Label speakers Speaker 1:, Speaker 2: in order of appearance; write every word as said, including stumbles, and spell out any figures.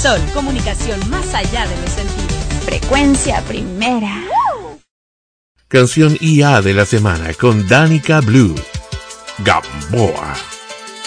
Speaker 1: Sol, comunicación más allá de los sentidos.
Speaker 2: Frecuencia primera.
Speaker 3: Canción I A de la semana con Danica Blue, Gamboa.